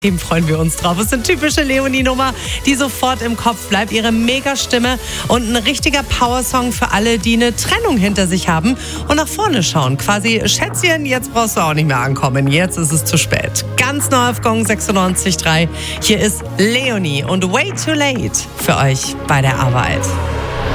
Dem freuen wir uns drauf. Es ist eine typische Leonie-Nummer, die sofort im Kopf bleibt. Ihre Mega-Stimme und ein richtiger Powersong für alle, die eine Trennung hinter sich haben und nach vorne schauen. Quasi, Schätzchen, jetzt brauchst du auch nicht mehr ankommen. Jetzt ist es zu spät. Ganz neu auf Gong 96.3. Hier ist Leonie und Way Too Late für euch bei der Arbeit.